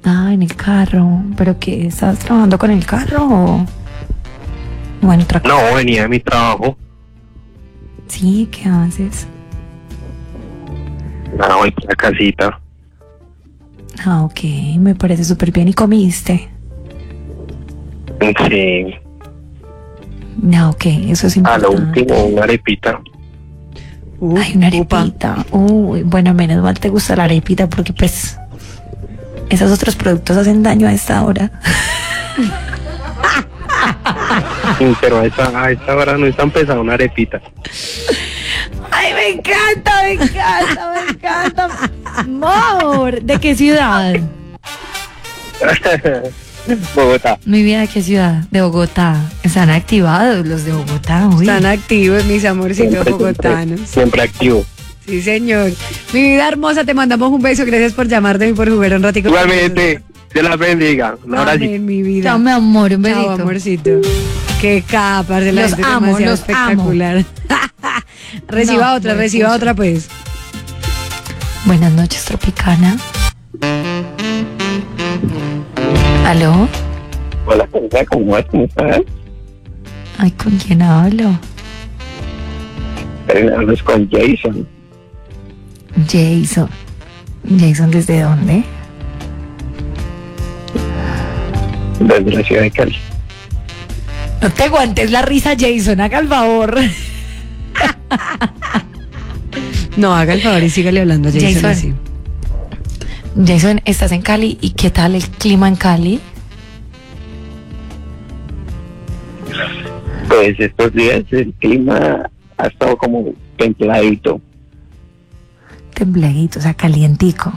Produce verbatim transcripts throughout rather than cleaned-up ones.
Ah, en el carro. ¿Pero qué? ¿Estabas trabajando con el carro o...? Bueno, otra cosa. No, venía de mi trabajo. Sí, ¿qué haces? No, voy a la casita. Ah, ok, me parece súper bien. ¿Y comiste? Sí, No, ok, eso es a importante. lo último una arepita. Uh, Ay, una upa. arepita. Uy, bueno, menos mal te gusta la arepita porque pues esos otros productos hacen daño a esta hora. Sí, pero a esta, a esta hora no es tan pesada una arepita. Ay, me encanta, me encanta, me encanta. Amor, ¿de qué ciudad? Bogotá. Mi vida, ¿de qué ciudad? De Bogotá. Están activados los de Bogotá. Uy. Están activos mis amorcitos Siempre, bogotanos. siempre, siempre activo. Sí, señor. Mi vida hermosa, te mandamos un beso. Gracias por llamarte y por jugar un ratico. con Igualmente, Dios la bendiga. Un nosotros. abrazo. Amén, mi vida. Chao, mi amor, un besito. Chao, amorcito. Qué capa, de la Los gente amo, demasiado los espectacular. reciba No, otra, no reciba escucho. otra, pues. Buenas noches, Tropicana. ¿Aló? Hola, ¿cómo vas? ¿Cómo estás? Ay, ¿con quién hablo? Hablas con Jason. Jason. ¿Jason desde dónde? Desde la ciudad de Cali. No te aguantes la risa, Jason, haga el favor. No, haga el favor y sígale hablando a Jason, Jason. así. Jason, ¿estás en Cali? ¿Y qué tal el clima en Cali? Pues estos días el clima ha estado como templadito. Tembladito, o sea, calientico.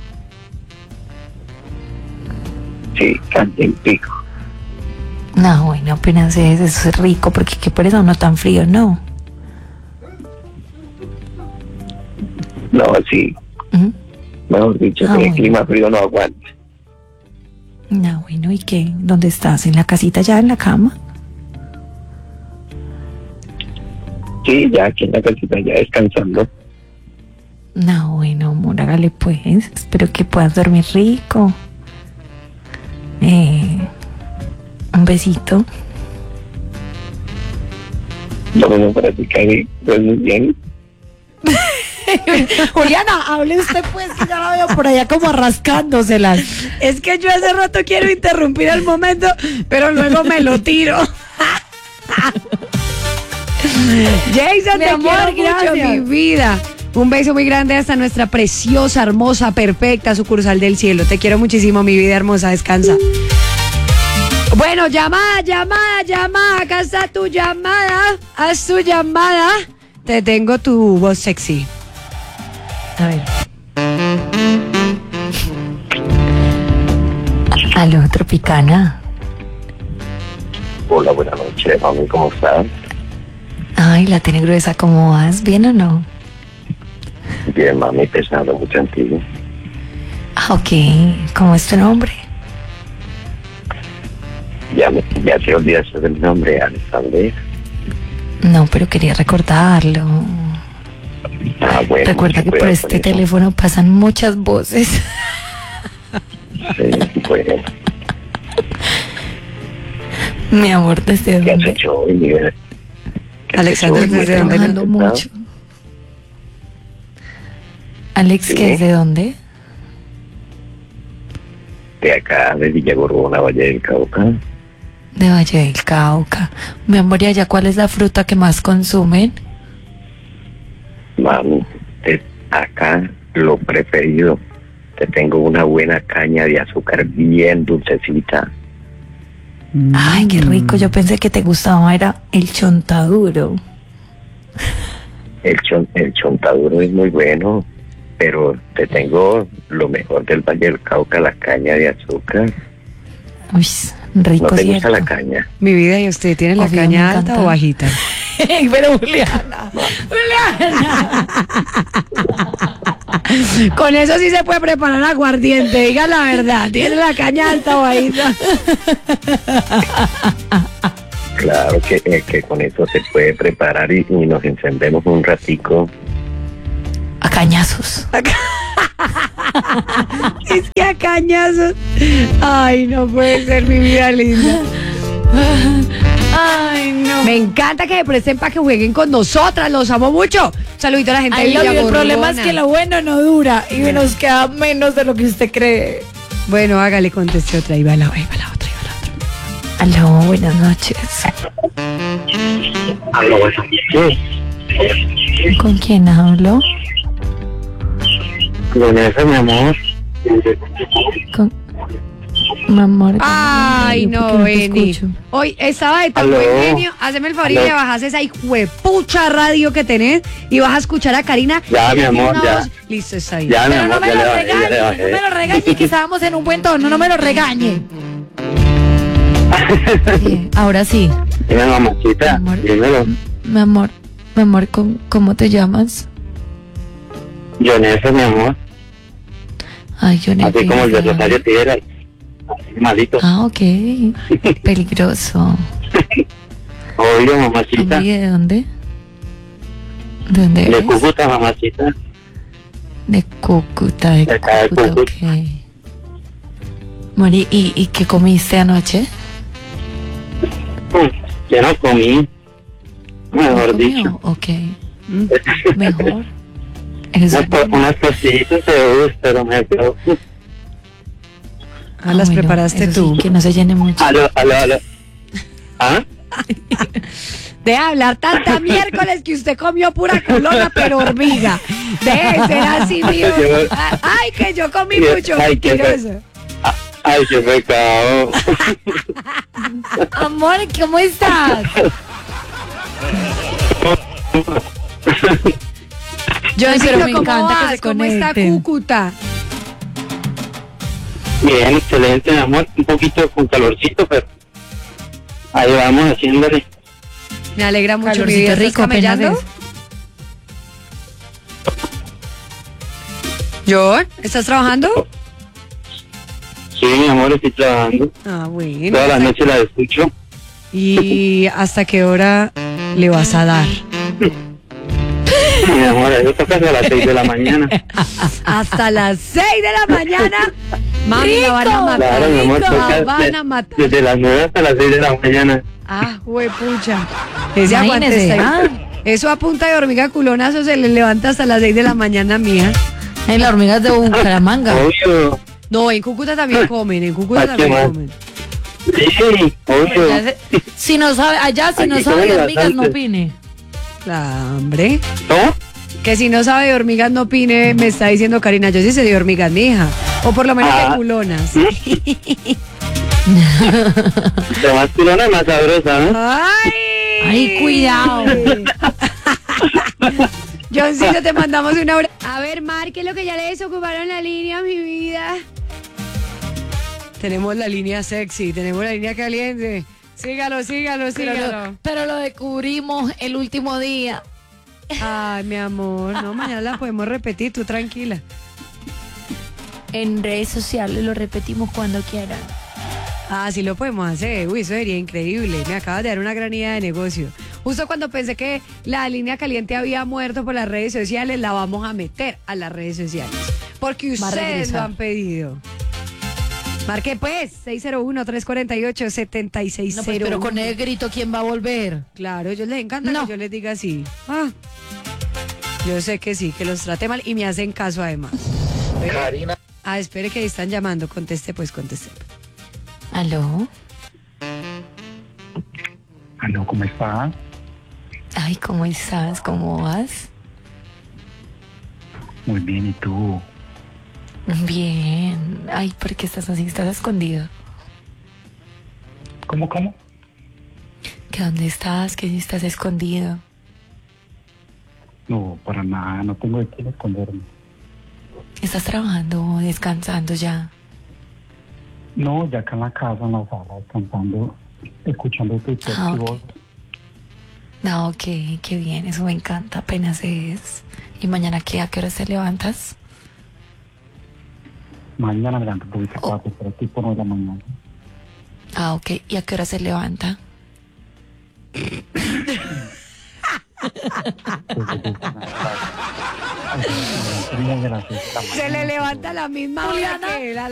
Sí, calientico. No, bueno, apenas es, eso es rico, porque qué por eso no tan frío, no. No, sí. ¿Mm? Mejor dicho, Ah, que el bueno. clima frío no aguanta. No, bueno, ¿y qué? ¿Dónde estás? ¿En la casita ya, en la cama? Sí, ya aquí en la casita, ya descansando. No, bueno, amor, hágale pues. Espero que puedas dormir rico. Eh, un besito. Lo mismo para ti, Cari. Pues muy bien. Juliana, hable usted pues, que ya la veo por allá como rascándoselas. Es que yo hace rato quiero interrumpir el momento, pero luego me lo tiro. Jason, Mi te amor, quiero mucho, gracias. mi vida. Un beso muy grande hasta nuestra preciosa, hermosa, perfecta sucursal del cielo. Te quiero muchísimo, mi vida hermosa. Descansa. Bueno, llamada, llamada, llamada. Acá está tu llamada. Haz tu llamada. Te tengo tu voz sexy. A ver. Aló, Tropicana. Hola, buenas noches, mami, ¿cómo estás? Ay, la tiene gruesa, ¿cómo vas? ¿Bien o no? Bien, mami, pensando mucho en ti. Ah, ok. ¿Cómo es tu nombre? Ya, me, ya te olvidaste del nombre, Alexander. No, pero quería recordarlo. Ah, bueno. Recuerda mucho que por cuidado este con eso. teléfono pasan muchas voces. Sí, bueno. Mi amor, ¿desde ¿Qué has dónde? hecho hoy, mi vida? ¿Qué has Alexander, hecho hoy? ¿desde dónde? Trabajando mucho. Alex, Sí. ¿qué es de dónde? De acá, de Villagorgona, Valle del Cauca. De Valle del Cauca. Mi amor, ¿y allá cuál es la fruta que más consumen? Mami, es acá lo preferido. Te tengo una buena caña de azúcar bien dulcecita. Ay, qué rico. Yo pensé que te gustaba, era el chontaduro. El, chon, el chontaduro es muy bueno, pero te tengo lo mejor del Valle del Cauca, la caña de azúcar. Uy, rico, ¿No te ¿cierto? gusta la caña? Mi vida, ¿y usted tiene la Obvio, me caña encanta. alta o bajita? Pero Juliana, Juliana. Con eso sí se puede preparar aguardiente, diga la verdad. ¿Tiene la caña alta o bajita? Claro que, eh, que con eso se puede preparar y, y nos encendemos un ratico. A cañazos. Es que a cañazos. Ay, no puede ser mi vida linda. Ay, no. Me encanta que se presten para que jueguen con nosotras, los amo mucho. Saludito a la gente de Ay, lo- Villa el problema es Gorgona. que lo bueno no dura y nos queda menos de lo que usted cree. Bueno, hágale, conteste otra. Ahí va la, ahí va la otra, ahí va la otra. Aló, buenas noches. Aló, bueno. Sí. ¿Con quién hablo? Con eso, mi amor. Con... Mi amor. Ay, ¿por qué no, te Beni. escucho? Hoy estaba de tan Aló. buen genio. Haceme el favor y Aló. le bajas esa hijuepucha radio que tenés y vas a escuchar a Karina. Ya, mi Ella tiene amor, una ya. voz- Listo, está bien. Ya, mi Pero no amor, me ya lo le bajé, ya le regañe, no bajé. me lo regañe, que estábamos en un buen tono, no me lo regañe. Sí, ahora sí. Dime, mamacita, Mi amor. dímelo. Mi amor, mi amor, ¿cómo, cómo te llamas? Joneso, mi amor. Ay, yo no Así como el de Rosario Tijeras. Así malito. Ah, ok. Peligroso. Oye, mamacita. Ay, ¿de dónde? ¿De dónde De eres? Cúcuta, mamacita. De Cúcuta, de De acá de Cúcuta, Cúcuta. ok. Mori, ¿y, ¿y qué comiste anoche? Mm, Yo no comí. Mejor ¿No dicho. comió? Ok. Mejor. Eres Unas, to- unas tostillitas de bus, pero me quedo. Ah, las bueno, preparaste eso tú. sí, que no se llene mucho. Aló, aló, aló. ¿Ah? Deja de hablar tanta miércoles que usted comió pura colona, pero hormiga. Deje de ser así, mío. Yo- Ay, que yo comí Yo- mucho. ay, qué mentiroso. Ay, qué pecado. Amor, ¿cómo estás? Yo Ay, pero me ¿cómo encanta que vas? se ¿Cómo está conecten. Cúcuta? Bien, excelente, mi amor. Un poquito con calorcito, pero ahí vamos haciéndole. Me alegra mucho mi Calorcito vida. ¿Estás rico, apenas camellando? es. ¿John? ¿Estás trabajando? Sí, mi amor, estoy trabajando. Ah, bueno. Todas las noches la escucho. ¿Y hasta qué hora le vas a dar? Mi amor, eso toca a las seis de la mañana. Hasta las seis de la mañana. Mami, la van a matar. Claro, mi amor, La toca van de- a matar. desde las nueve hasta las seis de la mañana. Ah, huepucha. Ese aguante Imagínese, está ahí. ah. Eso a punta de hormiga culonazo se le levanta hasta las seis de la mañana, mía. En las hormigas de Bucaramanga. Obvio. No, en Cúcuta también comen, en Cúcuta Ah, también qué mal. comen. Sí, obvio. Ya se- Si no sabe, allá si no Aquí sabe comen de hormigas, no bastante. opine. Claro, hombre. ¿Cómo? Que si no sabe de hormigas no opine, me está diciendo Karina, yo sí sé de hormigas, mija. O por lo menos Ah. de culonas. La más culona, más sabrosa, ¿no? ¡Ay! Ay, cuidado. Johncito, te mandamos una hora. A ver, Mar, ¿qué es lo que ya le desocuparon la línea, mi vida? Tenemos la línea sexy, tenemos la línea caliente. Sígalo, sígalo, Pero sígalo. lo, pero lo descubrimos el último día. Ay, mi amor, no, mañana la podemos repetir, tú tranquila. En redes sociales lo repetimos cuando quieran. Ah, sí lo podemos hacer. Uy, eso sería increíble. Me acabas de dar una gran idea de negocio. Justo cuando pensé que la línea caliente había muerto por las redes sociales, la vamos a meter a las redes sociales. Porque Va a ustedes lo regresar. han pedido. Marque pues, seis cero uno, tres cuatro ocho, siete seis No, cero pues, pero con el grito, ¿quién va a volver? Claro, a ellos les encanta No. que yo les diga así. Ah, yo sé que sí, que los trate mal y me hacen caso además. Karina. Ah, espere que ahí están llamando. Conteste pues, conteste. ¿Aló? Aló, ¿cómo está? Ay, ¿cómo estás? ¿Cómo vas? Muy bien, ¿y tú? Bien. Ay, ¿por qué estás así? ¿Estás escondido? ¿Cómo, cómo? ¿Que dónde estás? ¿Que estás escondido? No, para nada, no tengo de quién esconderme. ¿Estás trabajando o descansando ya? No, ya acá en la casa, en la sala, descansando, escuchando tu texto Ah, y ok. voz. No, ok, qué bien, eso me encanta, apenas es. ¿Y mañana qué? ¿A qué hora te levantas? Mañana me levanto un poquito Oh. tarde, pero tipo nueve de la mañana. Ah, ok, ¿y a qué hora se levanta? Pues, desde esa tarde. Ay, muy graciosa. Se le levanta a la misma hora Juliana, que él, a